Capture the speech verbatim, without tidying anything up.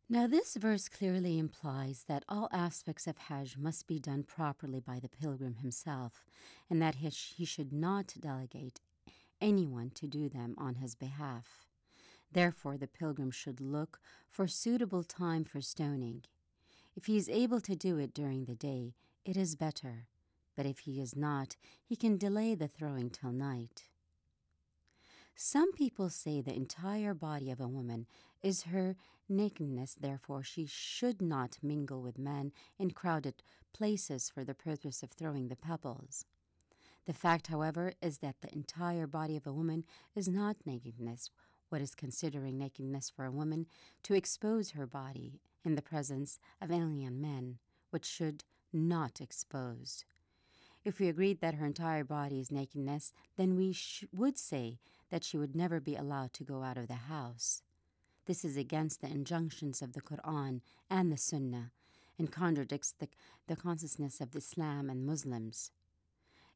Now, this verse clearly implies that all aspects of Hajj must be done properly by the pilgrim himself, and that he, sh- he should not delegate anyone to do them on his behalf. Therefore, the pilgrim should look for suitable time for stoning. If he is able to do it during the day, it is better, but if he is not, he can delay the throwing till night. Some people say the entire body of a woman is her nakedness, therefore she should not mingle with men in crowded places for the purpose of throwing the pebbles. The fact, however, is that the entire body of a woman is not nakedness. What is considering nakedness for a woman to expose her body in the presence of alien men, which should not expose. If we agreed that her entire body is nakedness, then we sh- would say that she would never be allowed to go out of the house. This is against the injunctions of the Quran and the Sunnah, and contradicts the, the consciousness of Islam and Muslims.